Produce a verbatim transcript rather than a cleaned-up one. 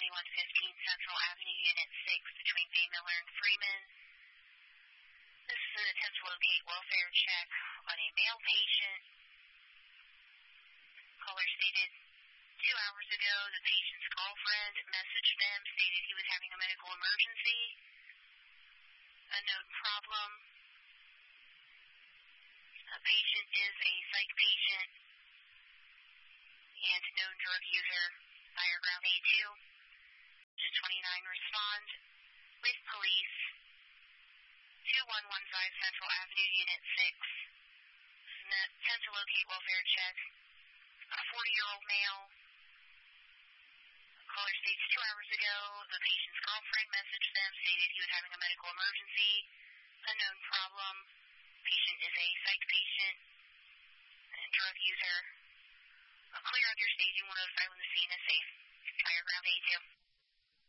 twenty-one fifteen Central Avenue, Unit six, between Bay Miller and Freeman. This is an attempt to locate welfare check on a male patient. Caller stated two hours ago the patient's girlfriend messaged them, stated he was having a medical emergency. Unknown problem. A patient is a psych patient and known drug user. Fire ground A two. twenty-nine respond with police. two one one five Central Avenue, Unit six. Attempt to locate welfare check. A forty-year-old male. Caller states two hours ago the patient's girlfriend messaged them, stated he was having a medical emergency. Unknown problem. Patient is a psych patient and drug user. A clear under staging one oh five when the scene is safe. Fire ground A two.